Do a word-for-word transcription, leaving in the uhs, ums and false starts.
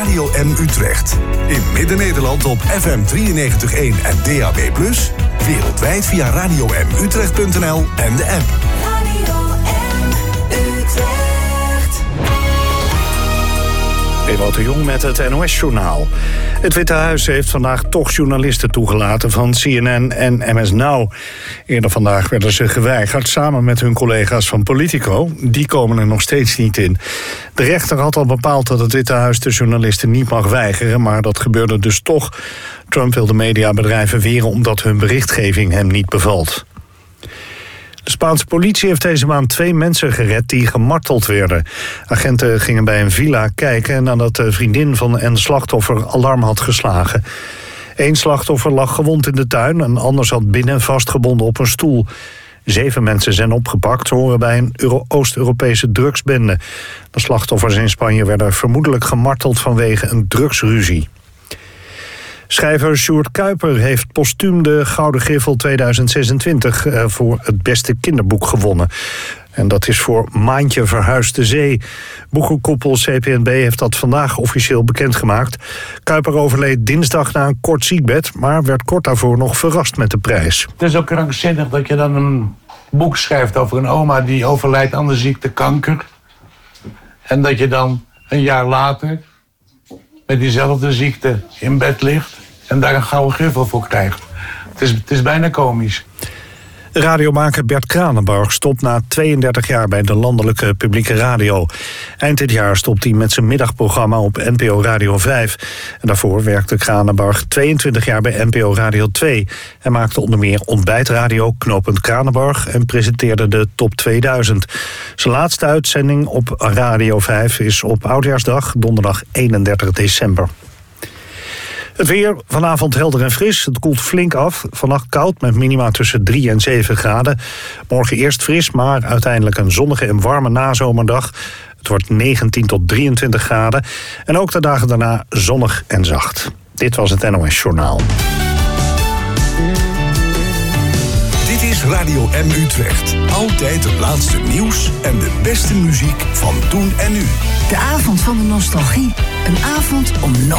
Radio M Utrecht. In Midden-Nederland op F M drieënnegentig komma één en D A B plus. Wereldwijd via radio m utrecht punt n l en de app. Radio M Utrecht. Ewout de Jong met het N O S-journaal. Het Witte Huis heeft vandaag toch journalisten toegelaten van C N N en M S Now. Eerder vandaag werden ze geweigerd samen met hun collega's van Politico. Die komen er nog steeds niet in. De rechter had al bepaald dat het Witte Huis de journalisten niet mag weigeren, maar dat gebeurde dus toch. Trump wil de mediabedrijven weren omdat hun berichtgeving hem niet bevalt. De Spaanse politie heeft deze maand twee mensen gered die gemarteld werden. Agenten gingen bij een villa kijken nadat de vriendin van een slachtoffer alarm had geslagen. Eén slachtoffer lag gewond in de tuin, een ander zat binnen vastgebonden op een stoel. Zeven mensen zijn opgepakt, ze horen bij een Euro- Oost-Europese drugsbende. De slachtoffers in Spanje werden vermoedelijk gemarteld vanwege een drugsruzie. Schrijver Sjoerd Kuiper heeft postuum de Gouden Griffel tweeduizend zesentwintig voor het beste kinderboek gewonnen. En dat is voor Maantje verhuist de zee. Boekenkoepel C P N B heeft dat vandaag officieel bekendgemaakt. Kuiper overleed dinsdag na een kort ziekbed, maar werd kort daarvoor nog verrast met de prijs. Het is ook krankzinnig dat je dan een boek schrijft over een oma die overlijdt aan de ziekte kanker. En dat je dan een jaar later met diezelfde ziekte in bed ligt en daar een gouden griffel voor krijgt. Het is, het is bijna komisch. Radiomaker Bert Kranenburg stopt na tweeëndertig jaar bij de landelijke publieke radio. Eind dit jaar stopt hij met zijn middagprogramma op N P O Radio vijf. En daarvoor werkte Kranenburg tweeëntwintig jaar bij N P O Radio twee. Hij maakte onder meer Ontbijtradio, Knooppunt Kranenburg en presenteerde de Top tweeduizend. Zijn laatste uitzending op Radio vijf is op Oudejaarsdag, donderdag eenendertig december. Het weer, vanavond helder en fris. Het koelt flink af. Vannacht koud met minima tussen drie en zeven graden. Morgen eerst fris, maar uiteindelijk een zonnige en warme nazomerdag. Het wordt negentien tot drieëntwintig graden. En ook de dagen daarna zonnig en zacht. Dit was het N O S-journaal. Dit is Radio M Utrecht. Altijd het laatste nieuws en de beste muziek van toen en nu. De avond van de nostalgie. Een avond om nooit